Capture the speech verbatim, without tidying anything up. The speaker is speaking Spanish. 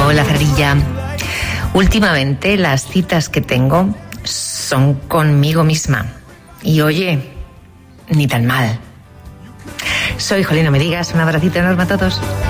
Hola, Cerilla. Últimamente las citas que tengo son conmigo misma. Y oye, ni tan mal. Soy Jolín, no me digas. Un abracito enorme a todos.